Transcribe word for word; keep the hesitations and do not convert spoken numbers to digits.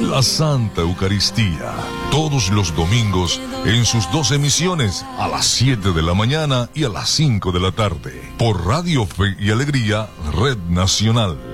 la Santa Eucaristía, todos los domingos en sus dos emisiones, a las siete de la mañana y a las cinco de la tarde, por Radio Fe y Alegría, Red Nacional.